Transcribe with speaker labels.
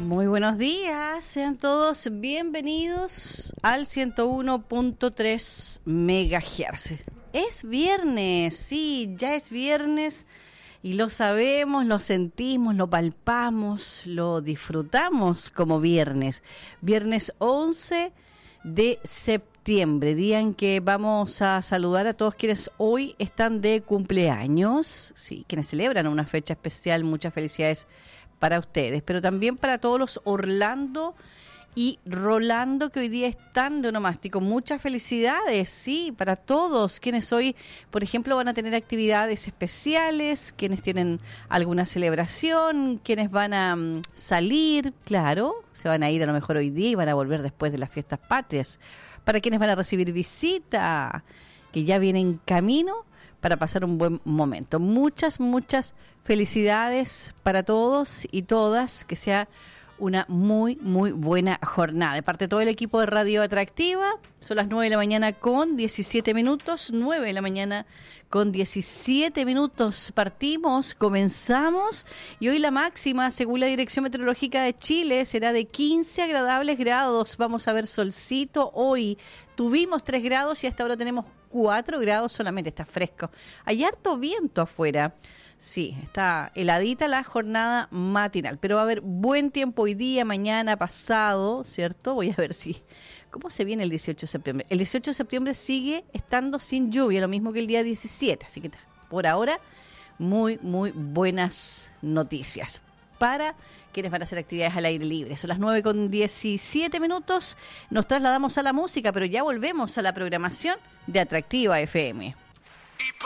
Speaker 1: Muy buenos días, sean todos bienvenidos al 101.3 MHz. Es viernes, sí, ya es viernes y lo sabemos, lo sentimos, lo palpamos, lo disfrutamos como viernes. Viernes 11 de septiembre, día en que vamos a saludar a todos quienes hoy están de cumpleaños, sí, quienes celebran una fecha especial. Muchas felicidades para ustedes, pero también para todos los Orlando y Rolando que hoy día están de onomástico. Muchas felicidades, sí, para todos quienes hoy, por ejemplo, van a tener actividades especiales, quienes tienen alguna celebración, quienes van a salir, claro, se van a ir a lo mejor hoy día y van a volver después de las fiestas patrias. Para quienes van a recibir visita, que ya vienen en camino para pasar un buen momento. Muchas felicidades para todos y todas, que sea una muy buena jornada. De parte de todo el equipo de Radio Atractiva, son las 9 de la mañana con 17 minutos, 9 de la mañana con 17 minutos. Partimos, comenzamos, y hoy la máxima, según la Dirección Meteorológica de Chile, será de 15 agradables grados. Vamos a ver solcito hoy. Tuvimos 3 grados y hasta ahora tenemos 4 grados solamente, está fresco. Hay harto viento afuera. Sí, está heladita la jornada matinal, pero va a haber buen tiempo hoy día, mañana, pasado, ¿cierto? Voy a ver cómo se viene el 18 de septiembre. El 18 de septiembre sigue estando sin lluvia, lo mismo que el día 17, así que por ahora muy buenas noticias para quienes van a hacer actividades al aire libre. Son las 9 con 17 minutos, nos trasladamos a la música, pero ya volvemos a la programación de Atractiva FM.